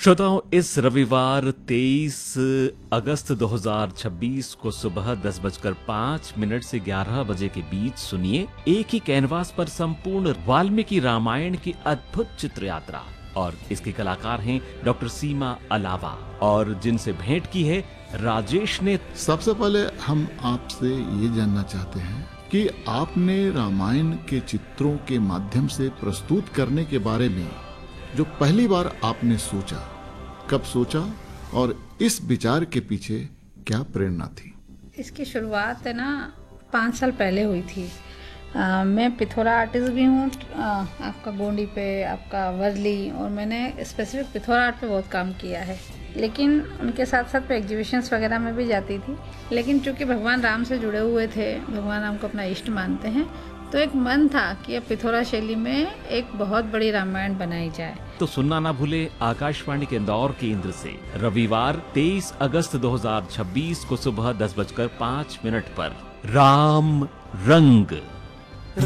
श्रोताओं, इस रविवार 23 अगस्त 2026 को सुबह 10:05 से 11 बजे के बीच सुनिए एक ही कैनवास पर संपूर्ण वाल्मीकि रामायण की अद्भुत चित्र यात्रा। और इसके कलाकार हैं डॉक्टर सीमा अलावा, और जिनसे भेंट की है राजेश ने। सबसे पहले हम आपसे ये जानना चाहते हैं कि आपने रामायण के चित्रों के माध्यम से प्रस्तुत करने के बारे में जो पहली बार आपने सोचा, कब सोचा और इस विचार के पीछे क्या प्रेरणा थी? इसकी शुरुआत है ना 5 साल पहले हुई थी। मैं पिथौरा आर्टिस्ट भी हूँ, आपका गोंडी पे, आपका वर्ली, और मैंने स्पेसिफिक पिथौरा आर्ट पे बहुत काम किया है। लेकिन उनके साथ साथ मैं एग्जीबिशंस वगैरह में भी जाती थी। लेकिन चूंकि भगवान राम से जुड़े हुए थे, भगवान राम को अपना इष्ट मानते हैं, तो एक मन था कि अब पिथौरा शैली में एक बहुत बड़ी रामायण बनाई जाए। तो सुनना ना भूले आकाशवाणी के इंदौर केंद्र से रविवार 23 अगस्त 2026 को सुबह 10:05 पर राम रंग।